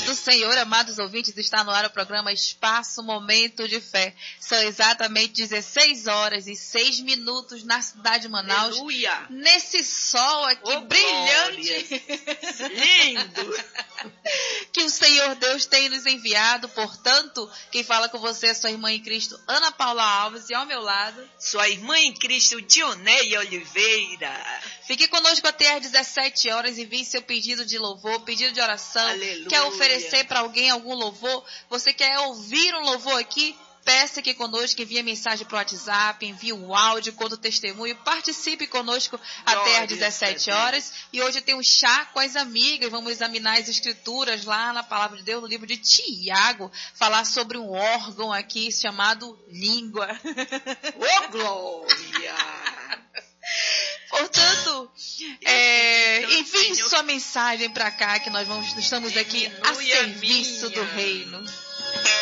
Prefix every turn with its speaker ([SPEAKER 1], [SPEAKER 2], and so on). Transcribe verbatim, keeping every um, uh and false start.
[SPEAKER 1] do Senhor, amados ouvintes, está no ar o programa Espaço Momento de Fé. São exatamente dezesseis horas e seis minutos na cidade de Manaus.
[SPEAKER 2] Aleluia.
[SPEAKER 1] Nesse sol aqui
[SPEAKER 2] Oh,
[SPEAKER 1] brilhante.
[SPEAKER 2] Lindo.
[SPEAKER 1] Que o Senhor Deus tem nos enviado. Portanto, quem fala com você é sua irmã em Cristo, Ana Paula Alves, e ao meu lado,
[SPEAKER 2] sua irmã em Cristo, Dioneia Oliveira.
[SPEAKER 1] Fique conosco até às dezessete horas e envie seu pedido de louvor, pedido de oração.
[SPEAKER 2] Aleluia.
[SPEAKER 1] Quer oferecer para alguém algum louvor? Você quer ouvir um louvor aqui? Peça aqui conosco, envie mensagem para o WhatsApp, envie um áudio, conta o testemunho, participe conosco
[SPEAKER 2] Glória
[SPEAKER 1] até às dezessete horas. E hoje tem um chá com as amigas, vamos examinar as escrituras lá na Palavra de Deus, no livro de Tiago, falar sobre um órgão aqui chamado língua.
[SPEAKER 2] Oh, glória!
[SPEAKER 1] Portanto, é, envie sua mensagem para cá, que nós vamos, estamos aqui a serviço do reino.